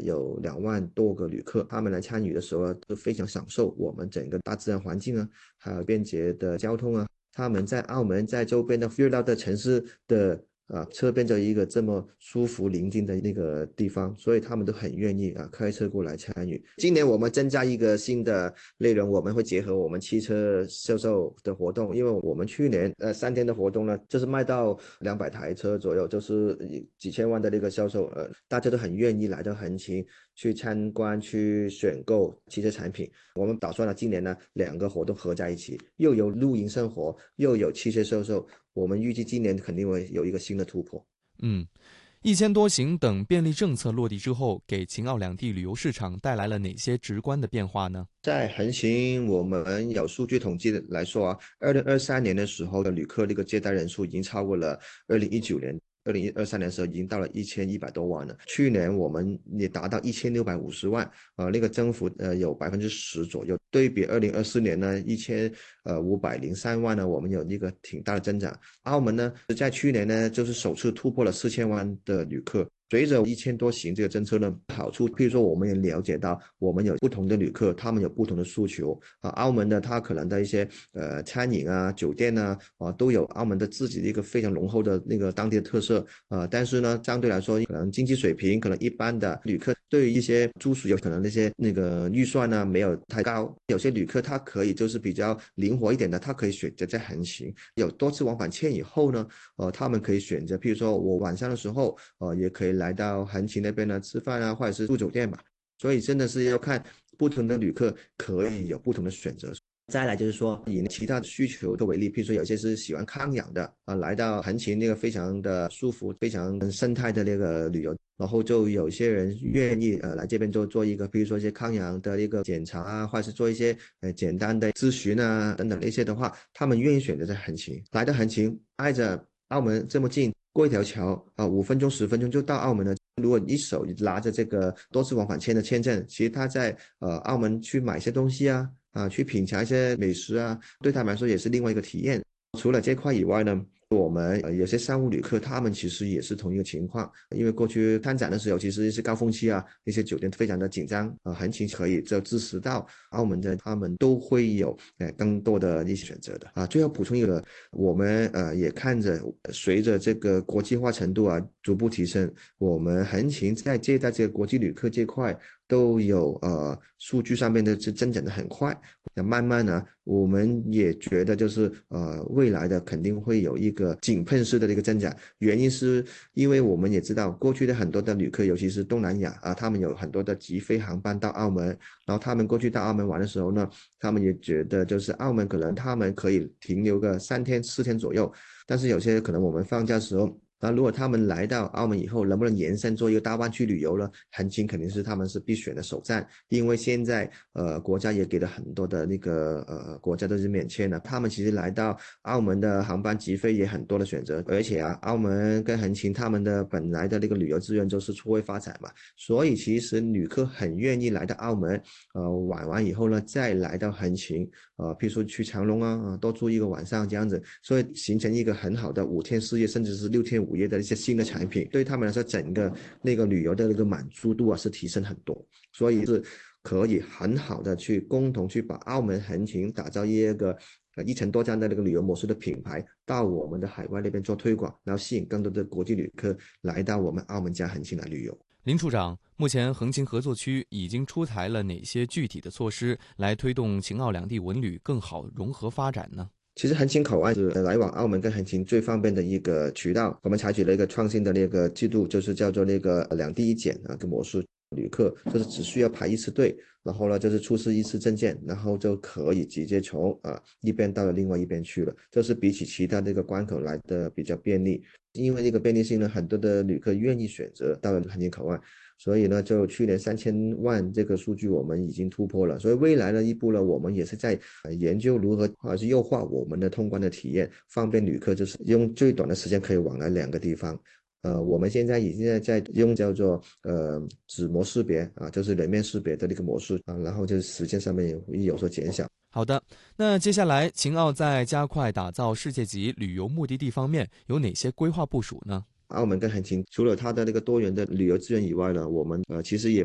有2万多个旅客，他们来参与的时候都非常享受我们整个大自然环境啊，还有便捷的交通啊。他们在澳门在周边的热闹的城市的车变成一个这么舒服宁静的那个地方，所以他们都很愿意开车过来参与。今年我们增加一个新的内容，我们会结合我们汽车销售的活动，因为我们去年3天的活动呢，就是卖到200台车左右，就是几千万的那个销售，大家都很愿意来到横琴去参观、去选购汽车产品。我们打算了今年呢2个活动合在一起，又有露营生活，又有汽车销售。我们预计今年肯定会有一个新的突破。 1000多行等便利政策落地之后，给秦澳两地旅游市场带来了哪些直观的变化呢？ 在横琴，我们有数据统计来说2023年的时候的旅客那个接待人数已经超过了2019年。2023年的时候已经到了1100多万了，去年我们也达到1650万，那个增幅有10%左右。对比2024年呢1503万呢，我们有一个挺大的增长。澳门呢在去年呢就是首次突破了4000万的旅客。随着1000多行这个政策呢好处，譬如说我们也了解到，我们有不同的旅客，他们有不同的诉求澳门的他可能的一些餐饮啊、酒店啊都有澳门的自己的一个非常浓厚的那个当地的特色但是呢，相对来说，可能经济水平可能一般的旅客，对于一些住宿有可能那些那个预算呢没有太高，有些旅客他可以就是比较灵活一点的，他可以选择在横琴有多次往返签以后呢，他们可以选择，譬如说我晚上的时候也可以来到横琴那边呢吃饭啊，或者是住酒店嘛。所以真的是要看不同的旅客可以有不同的选择。再来就是说，以其他的需求的为例，譬如说有些是喜欢康养的来到横琴那个非常的舒服、非常生态的那个旅游，然后就有些人愿意来这边做一个，比如说一些康养的一个检查啊，或者是做一些简单的咨询啊等等那些的话，他们愿意选择在横琴。来到横琴，挨着澳门这么近，过一条桥5分钟、10分钟就到澳门了。如果一手拿着这个多次往返签的签证，其实他在澳门去买些东西去品尝一些美食对他们来说也是另外一个体验。除了这块以外呢，我们有些商务旅客，他们其实也是同一个情况，因为过去参展的时候，其实是高峰期那些酒店非常的紧张横琴可以就支持到澳门的，他们都会有更多的一些选择的最后补充一个，我们也看着随着这个国际化程度逐步提升，我们横琴在接待这个国际旅客这块都有数据上面的增长的很快。慢慢呢，我们也觉得就是未来的肯定会有一个井喷式的一个增长。原因是因为我们也知道，过去的很多的旅客，尤其是东南亚他们有很多的直飞航班到澳门，然后他们过去到澳门玩的时候呢，他们也觉得就是澳门可能他们可以停留个3天4天左右，但是有些可能我们放假的时候。如果他们来到澳门以后，能不能延伸做一个大湾区旅游呢？横琴肯定是他们是必选的首站，因为现在国家也给了很多的那个国家都是免签的，他们其实来到澳门的航班直飞也很多的选择，而且澳门跟横琴他们的本来的那个旅游资源就是错位发展嘛，所以其实旅客很愿意来到澳门玩完以后呢，再来到横琴譬如说去长隆多住一个晚上这样子，所以形成一个很好的5天4夜甚至是6天5夜的一些新的产品，对他们来说整个那个旅游的那个满足度是提升很多，所以是可以很好的去共同去把澳门横琴打造一个1000多家的那个旅游模式的品牌到我们的海外那边做推广，然后吸引更多的国际旅客来到我们澳门加横琴来旅游。 林处长，目前横琴合作区已经出台了哪些具体的措施，来推动秦澳两地文旅更好融合发展呢？ 其实横琴口岸是来往澳门跟横琴最方便的一个渠道，我们采取了一个创新的那个制度，就是叫做那个2地1检的模式。旅客就是只需要排一次队，然后呢就是出示一次证件，然后就可以直接从一边到了另外一边去了，这是比起其他这个关口来的比较便利。因为这个便利性呢，很多的旅客愿意选择到了横琴口岸，所以呢就去年3000万这个数据我们已经突破了，所以未来的一步呢，我们也是在研究如何是优化我们的通关的体验，方便旅客就是用最短的时间可以往来2个地方。我们现在已经在用叫做指模识别就是人面识别的那个模式然后就是时间上面也有所减小。 好的，那接下来秦澳在加快打造世界级旅游目的地方面有哪些规划部署呢？ 澳门跟横琴除了它的那个多元的旅游资源以外呢，我们其实也